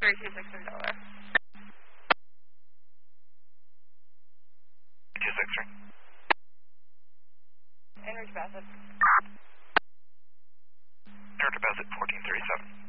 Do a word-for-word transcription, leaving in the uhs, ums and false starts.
three two six three Delaware. two six three. Enrich Bassett. Enrich Bassett, fourteen thirty-seven.